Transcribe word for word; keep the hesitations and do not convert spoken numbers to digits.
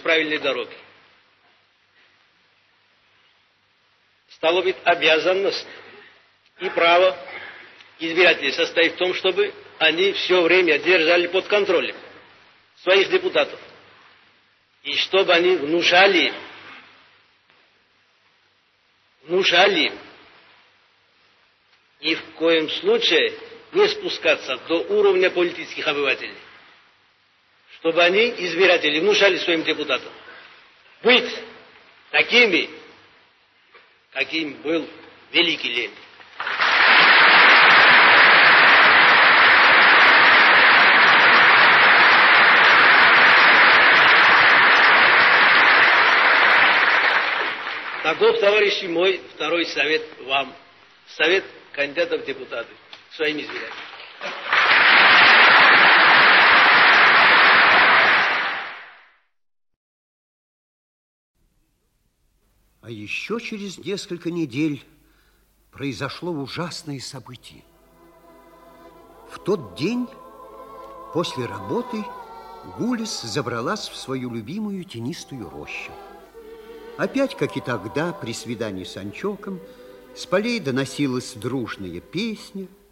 правильной дороги. Стало быть, обязанность и право избирателей состоит в том, чтобы они все время держали под контролем своих депутатов. И чтобы они внушали, внушали им ни в коем случае не спускаться до уровня политических обывателей. Чтобы они, избиратели, внушали своим депутатам быть такими, каким был великий Ленин. Таков, товарищи, мой второй совет вам. Совет кандидатов в депутаты своим избирателям. А еще через несколько недель произошло ужасное событие. В тот день, после работы, Гулис забралась в свою любимую тенистую рощу. Опять, как и тогда, при свидании с Анчоком, с полей доносилась дружная песня,